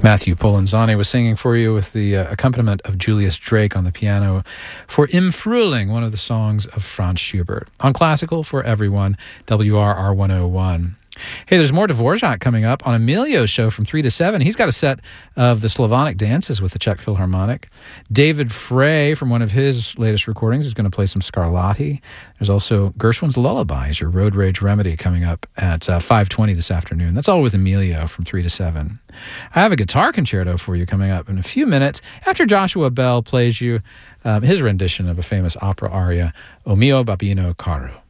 Matthew Polenzani was singing for you with the accompaniment of Julius Drake on the piano for Im Frühling, one of the songs of Franz Schubert. On Classical for Everyone, WRR 101. Hey, there's more Dvorak coming up on Emilio's show from 3 to 7. He's got a set of the Slavonic dances with the Czech Philharmonic. David Frey, from one of his latest recordings, is going to play some Scarlatti. There's also Gershwin's Lullabies, your Road Rage Remedy, coming up at 5:20 this afternoon. That's all with Emilio from 3 to 7. I have a guitar concerto for you coming up in a few minutes after Joshua Bell plays you his rendition of a famous opera aria, O mio babbino caro.